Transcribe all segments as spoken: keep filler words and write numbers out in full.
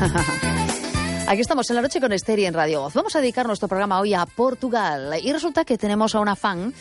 Aquí estamos en La Noche con Esther y en Radio Voz. Vamos a dedicar nuestro programa hoy a Portugal. Y resulta que tenemos a una fan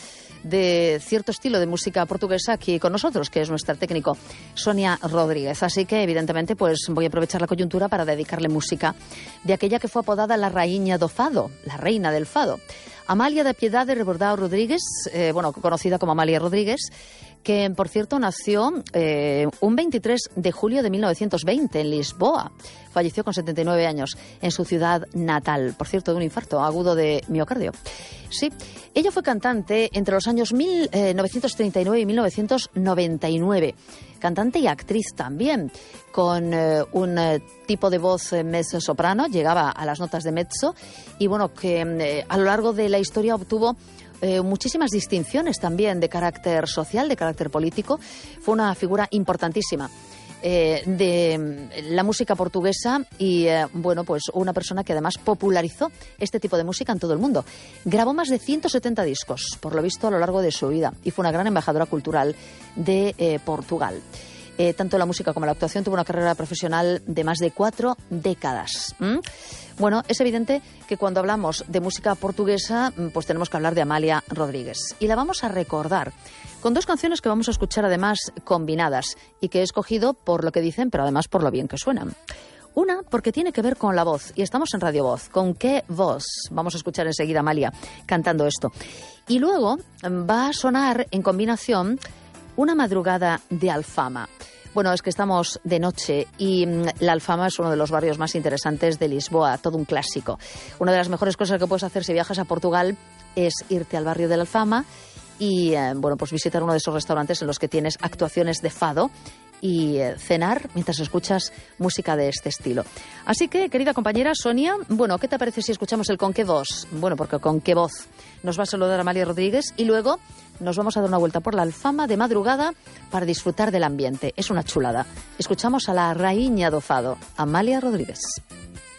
de cierto estilo de música portuguesa aquí con nosotros, que es nuestra técnico, Sonia Rodríguez. Así que, evidentemente, pues voy a aprovechar la coyuntura para dedicarle música de aquella que fue apodada la Rainha do Fado, la reina del fado. Amalia da Piedade Rebordao Rodríguez, eh, bueno, conocida como Amalia Rodríguez, que, por cierto, nació eh, un veintitrés de julio de mil novecientos veinte en Lisboa. Falleció con setenta y nueve años en su ciudad natal, por cierto, de un infarto agudo de miocardio. Sí, ella fue cantante entre los años mil novecientos treinta y nueve y mil novecientos noventa y nueve. Cantante y actriz también, con eh, un eh, tipo de voz eh, mezzo-soprano, llegaba a las notas de mezzo, y bueno, que eh, a lo largo de la historia obtuvo Eh, muchísimas distinciones también de carácter social, de carácter político. Fue una figura importantísima eh, de la música portuguesa y, eh, bueno, pues una persona que además popularizó este tipo de música en todo el mundo. Grabó más de ciento setenta discos, por lo visto, a lo largo de su vida, y fue una gran embajadora cultural de eh, Portugal. Eh, tanto la música como la actuación tuvo una carrera profesional de más de cuatro décadas. ¿Mm? Bueno, es evidente que cuando hablamos de música portuguesa, pues tenemos que hablar de Amalia Rodríguez. Y la vamos a recordar con dos canciones que vamos a escuchar además combinadas y que he escogido por lo que dicen, pero además por lo bien que suenan. Una, porque tiene que ver con la voz, y estamos en Radio Voz. ¿Con qué voz? Vamos a escuchar enseguida a Amalia cantando esto. Y luego va a sonar en combinación Una madrugada de Alfama. Bueno, es que estamos de noche y la Alfama es uno de los barrios más interesantes de Lisboa, todo un clásico. Una de las mejores cosas que puedes hacer si viajas a Portugal es irte al barrio de la Alfama y, eh, bueno, pues visitar uno de esos restaurantes en los que tienes actuaciones de fado y eh, cenar mientras escuchas música de este estilo. Así que, querida compañera Sonia, bueno, ¿qué te parece si escuchamos el Con qué voz? Bueno, porque con qué voz nos va a saludar Amalia Rodríguez y luego nos vamos a dar una vuelta por la Alfama de madrugada para disfrutar del ambiente. Es una chulada. Escuchamos a la Rainha do Fado, Amalia Rodríguez.